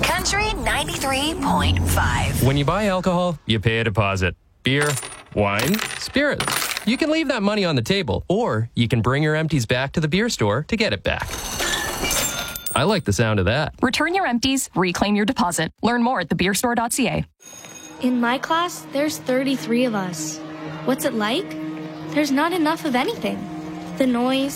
Country 93.5. When you buy alcohol, you pay a deposit. Beer, wine, spirits. You can leave that money on the table, or you can bring your empties back to the beer store to get it back. I like the sound of that. Return your empties, reclaim your deposit. Learn more at thebeerstore.ca. In my class, there's 33 of us. What's it like? There's not enough of anything. The noise,